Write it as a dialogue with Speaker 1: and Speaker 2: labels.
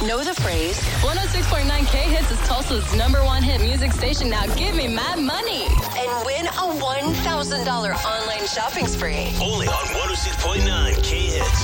Speaker 1: Know the phrase?
Speaker 2: 106.9 K-Hits is Tulsa's #1 hit music station. Now give me my money.
Speaker 1: And win a $1,000 online shopping spree.
Speaker 3: Only on 106.9 K-Hits.